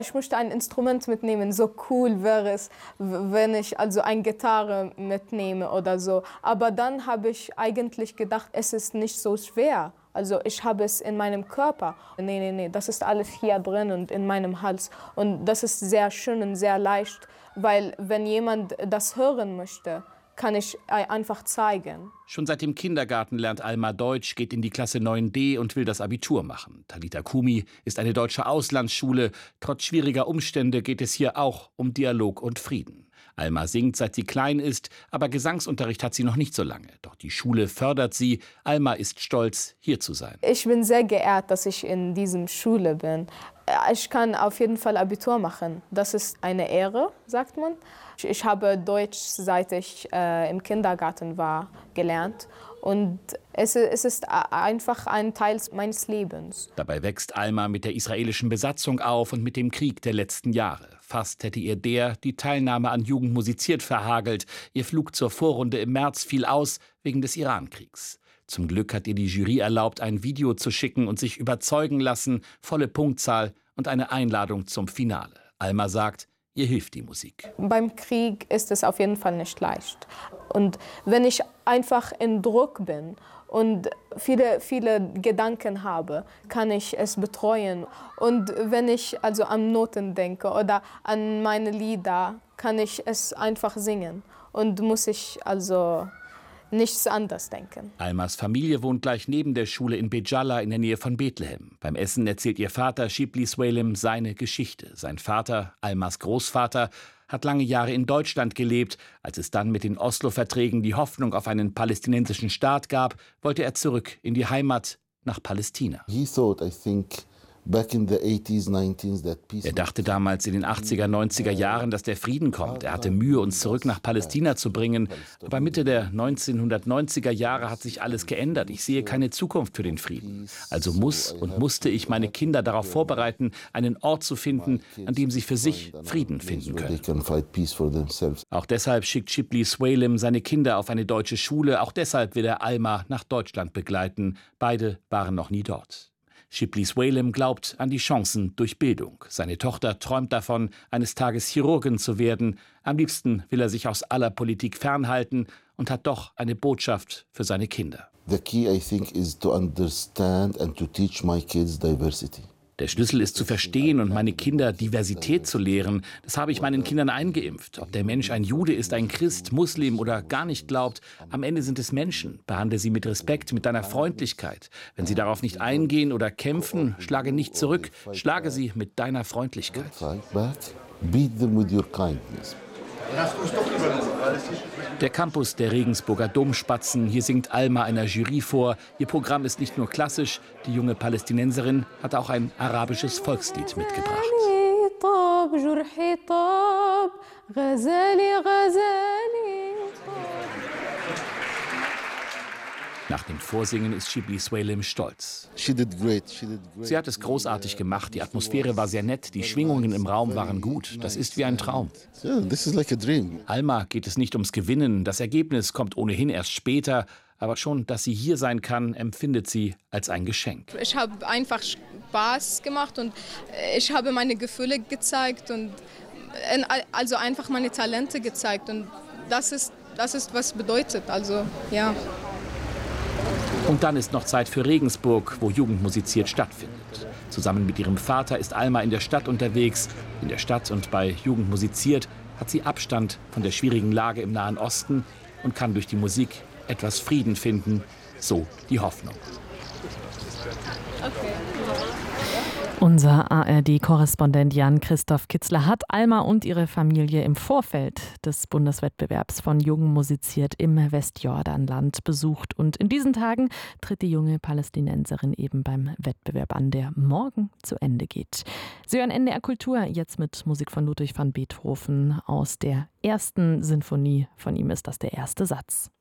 Ich möchte ein Instrument mitnehmen. So cool wäre es, wenn ich also eine Gitarre mitnehme oder so. Aber dann habe ich eigentlich gedacht, es ist nicht so schwer. Also ich habe es in meinem Körper. Nee, das ist alles hier drin und in meinem Hals. Und das ist sehr schön und sehr leicht, weil wenn jemand das hören möchte, kann ich einfach zeigen. Schon seit dem Kindergarten lernt Alma Deutsch, geht in die Klasse 9D und will das Abitur machen. Talita Kumi ist eine deutsche Auslandsschule. Trotz schwieriger Umstände geht es hier auch um Dialog und Frieden. Alma singt, seit sie klein ist, aber Gesangsunterricht hat sie noch nicht so lange. Doch die Schule fördert sie. Alma ist stolz, hier zu sein. Ich bin sehr geehrt, dass ich in dieser Schule bin. Ich kann auf jeden Fall Abitur machen. Das ist eine Ehre, sagt man. Ich habe Deutsch, seit ich im Kindergarten war, gelernt. Und es ist einfach ein Teil meines Lebens. Dabei wächst Alma mit der israelischen Besatzung auf und mit dem Krieg der letzten Jahre. Fast hätte ihr die Teilnahme an Jugend musiziert verhagelt. Ihr Flug zur Vorrunde im März fiel aus wegen des Irankriegs. Zum Glück hat ihr die Jury erlaubt, ein Video zu schicken und sich überzeugen lassen. Volle Punktzahl und eine Einladung zum Finale. Alma sagt, ihr hilft die Musik. Beim Krieg ist es auf jeden Fall nicht leicht. Und wenn ich einfach in Druck bin und viele Gedanken habe, kann ich es betreuen. Und wenn ich also an Noten denke oder an meine Lieder, kann ich es einfach singen. Und muss ich also nichts anderes denken. Almas Familie wohnt gleich neben der Schule in Bejalla in der Nähe von Bethlehem. Beim Essen erzählt ihr Vater Shibli Swalim seine Geschichte. Sein Vater, Almas Großvater, hat lange Jahre in Deutschland gelebt. Als es dann mit den Oslo-Verträgen die Hoffnung auf einen palästinensischen Staat gab, wollte er zurück in die Heimat nach Palästina. Er dachte damals in den 80er, 90er Jahren, dass der Frieden kommt. Er hatte Mühe, uns zurück nach Palästina zu bringen. Aber Mitte der 1990er Jahre hat sich alles geändert. Ich sehe keine Zukunft für den Frieden. Also musste ich meine Kinder darauf vorbereiten, einen Ort zu finden, an dem sie für sich Frieden finden können. Auch deshalb schickt Shibli Swalim seine Kinder auf eine deutsche Schule. Auch deshalb will er Alma nach Deutschland begleiten. Beide waren noch nie dort. Shibli Swalim glaubt an die Chancen durch Bildung. Seine Tochter träumt davon, eines Tages Chirurgin zu werden. Am liebsten will er sich aus aller Politik fernhalten und hat doch eine Botschaft für seine Kinder. The key, I think, is to understand and to teach my kids diversity. Der Schlüssel ist zu verstehen und meine Kinder Diversität zu lehren. Das habe ich meinen Kindern eingeimpft. Ob der Mensch ein Jude ist, ein Christ, Muslim oder gar nicht glaubt, am Ende sind es Menschen. Behandle sie mit Respekt, mit deiner Freundlichkeit. Wenn sie darauf nicht eingehen oder kämpfen, schlage nicht zurück. Schlage sie mit deiner Freundlichkeit. Beat them with your kindness. Der Campus der Regensburger Domspatzen. Hier singt Alma einer Jury vor. Ihr Programm ist nicht nur klassisch. Die junge Palästinenserin hat auch ein arabisches Volkslied mitgebracht. Nach dem Vorsingen ist Shibli Swalim stolz. Sie hat es großartig gemacht. Die Atmosphäre war sehr nett. Die Schwingungen im Raum waren gut. Das ist wie ein Traum. Alma geht es nicht ums Gewinnen. Das Ergebnis kommt ohnehin erst später. Aber schon, dass sie hier sein kann, empfindet sie als ein Geschenk. Ich habe einfach Spaß gemacht und ich habe meine Gefühle gezeigt und also einfach meine Talente gezeigt. Und das ist was bedeutet. Also ja. Und dann ist noch Zeit für Regensburg, wo Jugend musiziert stattfindet. Zusammen mit ihrem Vater ist Alma in der Stadt unterwegs. In der Stadt und bei Jugend musiziert hat sie Abstand von der schwierigen Lage im Nahen Osten und kann durch die Musik etwas Frieden finden. So die Hoffnung. Okay. Unser ARD-Korrespondent Jan-Christoph Kitzler hat Alma und ihre Familie im Vorfeld des Bundeswettbewerbs von Jugend musiziert im Westjordanland besucht. Und in diesen Tagen tritt die junge Palästinenserin eben beim Wettbewerb an, der morgen zu Ende geht. Sie hören NDR Kultur, jetzt mit Musik von Ludwig van Beethoven aus der ersten Sinfonie. Von ihm ist das der erste Satz.